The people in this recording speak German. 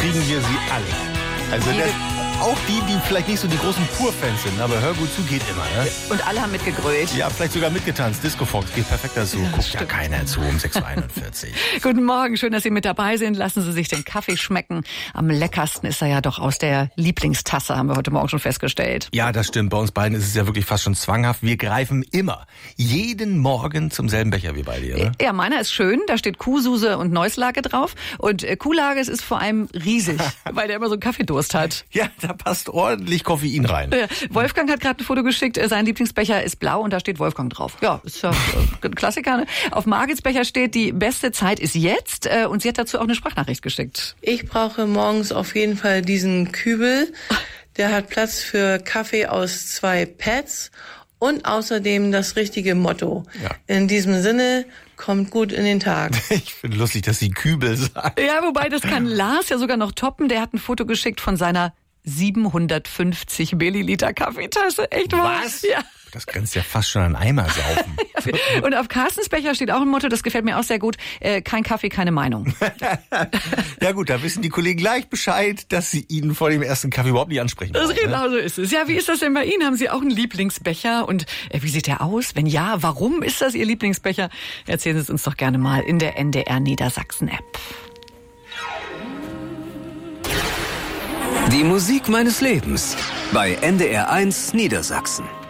kriegen wir sie alle. Also auch die vielleicht nicht so die großen Pur-Fans sind, aber hör gut zu, geht immer. Ne? Und alle haben mitgegrölt. Ja, vielleicht sogar mitgetanzt. Disco Fox geht perfekt dazu. Ja, guckt ja keiner zu um 6.41 Uhr. Guten Morgen, schön, dass Sie mit dabei sind. Lassen Sie sich den Kaffee schmecken. Am leckersten ist er ja doch aus der Lieblingstasse, haben wir heute Morgen schon festgestellt. Ja, das stimmt. Bei uns beiden ist es ja wirklich fast schon zwanghaft. Wir greifen immer, jeden Morgen zum selben Becher wie bei dir. Ne? Ja, meiner ist schön. Da steht Kuhsuse und Neuslage drauf. Und Kuhlage ist vor allem riesig, weil der immer so einen Kaffeedurst hat. Ja, da passt ordentlich Koffein rein. Ja, Wolfgang hat gerade ein Foto geschickt. Sein Lieblingsbecher ist blau und da steht Wolfgang drauf. Ja, ist ja ein Klassiker. Ne? Auf Margits Becher steht, die beste Zeit ist jetzt. Und sie hat dazu auch eine Sprachnachricht geschickt. Ich brauche morgens auf jeden Fall diesen Kübel. Der hat Platz für Kaffee aus 2 Pads und außerdem das richtige Motto. Ja. In diesem Sinne, kommt gut in den Tag. Ich finde lustig, dass sie Kübel sagt. Ja, wobei das kann Lars ja sogar noch toppen. Der hat ein Foto geschickt von seiner 750 Milliliter Kaffeetasse. Echt wahr? Was? Ja. Das grenzt ja fast schon an Eimer saufen. Und auf Carstens Becher steht auch ein Motto, das gefällt mir auch sehr gut. Kein Kaffee, keine Meinung. Ja gut, da wissen die Kollegen gleich Bescheid, dass sie ihn vor dem ersten Kaffee überhaupt nicht ansprechen brauchen. Genau so ist es. Ja, wie ist das denn bei Ihnen? Haben Sie auch einen Lieblingsbecher? Und wie sieht der aus? Wenn ja, warum ist das Ihr Lieblingsbecher? Erzählen Sie es uns doch gerne mal in der NDR Niedersachsen App. Die Musik meines Lebens bei NDR 1 Niedersachsen.